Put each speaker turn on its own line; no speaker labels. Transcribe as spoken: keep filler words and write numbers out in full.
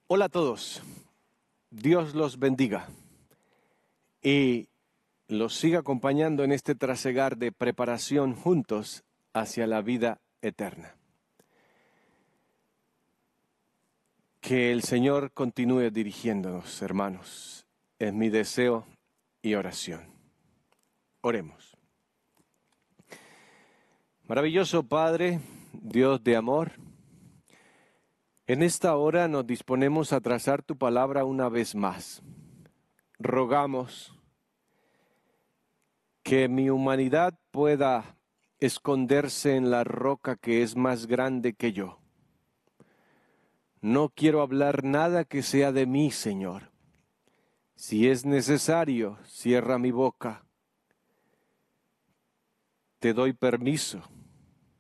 Hola a todos, Dios los bendiga y los siga acompañando en este trasegar de preparación juntos hacia la vida eterna. Que el Señor continúe dirigiéndonos, hermanos, es mi deseo y oración. Oremos. Maravilloso Padre, Dios de amor, en esta hora nos disponemos a trazar tu palabra una vez más. Rogamos que mi humanidad pueda esconderse en la roca que es más grande que yo. No quiero hablar nada que sea de mí, Señor. Si es necesario, cierra mi boca. Te doy permiso